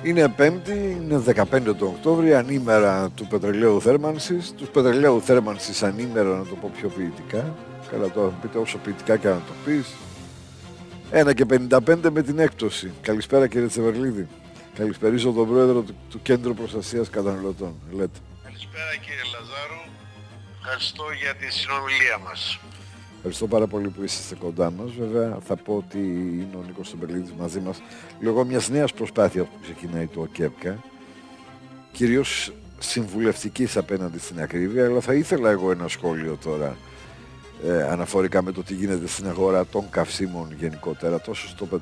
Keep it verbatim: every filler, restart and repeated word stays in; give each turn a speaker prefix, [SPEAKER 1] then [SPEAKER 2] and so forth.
[SPEAKER 1] Είναι Πέμπτη, είναι δεκαπέντε του Οκτώβρη, ανήμερα του πετρελαίου θέρμανσης. Τους πετρελαίου θέρμανσης ανήμερα, να το πω πιο ποιητικά. Καλά, τώρα πείτε όσο ποιητικά και να το πεις. ένα και πενήντα πέντε με την έκπτωση. Καλησπέρα κύριε Τσεβερλίδη. Καλησπερίζω τον πρόεδρο του, του Κέντρου Προστασίας Καταναλωτών. Λέτε.
[SPEAKER 2] Καλησπέρα κύριε Λαζάρου. Ευχαριστώ για τη συνομιλία μας.
[SPEAKER 1] Ευχαριστώ πάρα πολύ που είσαστε κοντά μας. Βέβαια θα πω ότι είναι ο Νίκος Τσεβερλίδης μαζί μας λόγω μιας νέας προσπάθειας που ξεκινάει το ΟΚΕΠΚΑ, κυρίως συμβουλευτικής απέναντι στην ακρίβεια, αλλά θα ήθελα εγώ ένα σχόλιο τώρα ε, αναφορικά με το τι γίνεται στην αγορά των καυσίμων γενικότερα, τόσο στο